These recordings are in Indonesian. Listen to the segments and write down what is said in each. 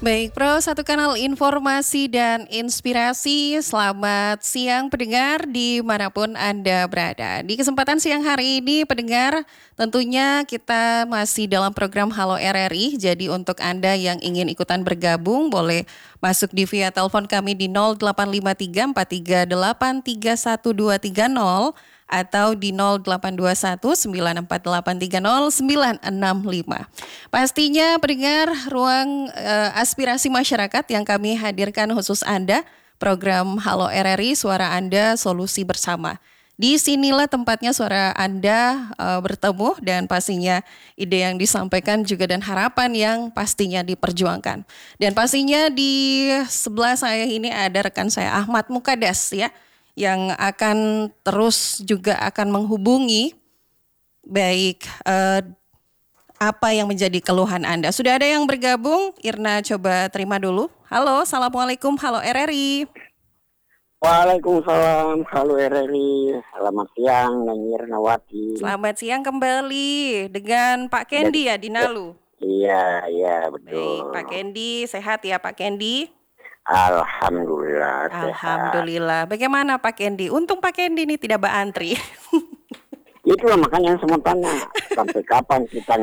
Baik, Pro, satu kanal informasi dan inspirasi. Selamat siang pendengar dimanapun Anda berada. Di kesempatan siang hari ini pendengar, tentunya kita masih dalam program Halo RRI. Jadi untuk Anda yang ingin ikutan bergabung boleh masuk di via telepon kami di 0853 438 31230 atau di 0821 948 965. Pastinya pendengar ruang aspirasi masyarakat yang kami hadirkan khusus Anda, program Halo RRI, suara Anda, solusi bersama. Di sinilah tempatnya suara Anda bertemu dan pastinya ide yang disampaikan juga dan harapan yang pastinya diperjuangkan. Dan pastinya di sebelah saya ini ada rekan saya Ahmad Mukadas ya, yang akan terus juga akan menghubungi baik apa yang menjadi keluhan Anda. Sudah ada yang bergabung, Irna coba terima dulu. Halo, Assalamualaikum, Halo RRI. Waalaikumsalam, halo RRI. Selamat siang, Nyi Irnawati. Selamat siang kembali dengan Pak Kendi ya di Nalu. Iya, betul. Baik, Pak Kendi, sehat ya Pak Kendi? Alhamdulillah. Alhamdulillah. Bagaimana Pak Kendi? Untung Pak Kendi ini tidak berantri. Itulah makanya semua tanya sampai kapan kita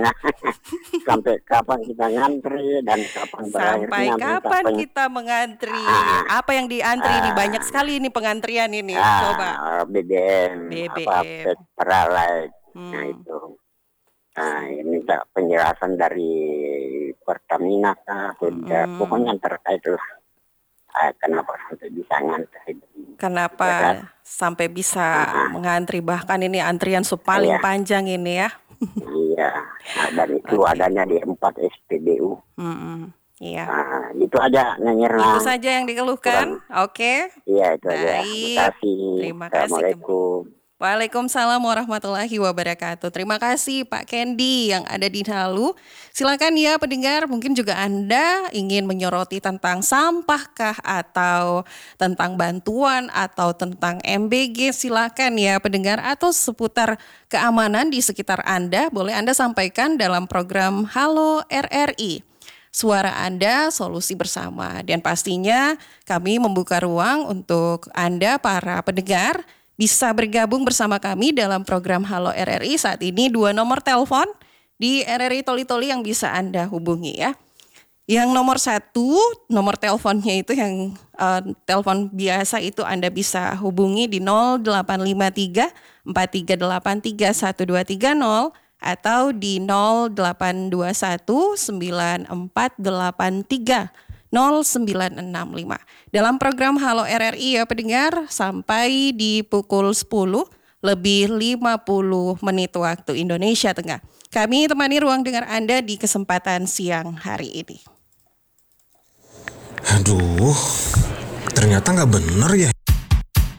ngantri dan kapan berakhirnya. Sampai kapan kita mengantri? Apa yang diantri ini? Banyak sekali ini pengantrian ini. Coba. BBM. Peralait. Nah itu. Nah ini penjelasan dari Pertamina pokoknya terkait lah. Kenapa sampai bisa ngantri? Kenapa sampai bisa mengantri? Bahkan ini antrian paling panjang ini ya. Iya, dan itu adanya di 4 SPBU. Iya. Itu aja Nanyirna. Itu saja yang dikeluhkan. Oke. Iya itu aja. Terima kasih. Assalamualaikum. Waalaikumsalam warahmatullahi wabarakatuh. Terima kasih Pak Kendi yang ada di Nalu. Silakan ya pendengar, mungkin juga Anda ingin menyoroti tentang sampahkah atau tentang bantuan atau tentang MBG, silakan ya pendengar, atau seputar keamanan di sekitar Anda, boleh Anda sampaikan dalam program Halo RRI. Suara Anda, solusi bersama. Dan pastinya kami membuka ruang untuk Anda para pendengar bisa bergabung bersama kami dalam program Halo RRI. Saat ini 2 nomor telepon di RRI Toli-Toli yang bisa Anda hubungi ya. Yang nomor 1, nomor teleponnya itu yang telepon biasa itu Anda bisa hubungi di 0853 438 31230 atau di 0821 9483 0965. Dalam program Halo RRI ya pendengar, sampai di pukul 10 lebih 50 menit waktu Indonesia Tengah. Kami temani ruang dengar Anda di kesempatan siang hari ini. Aduh, ternyata nggak bener ya.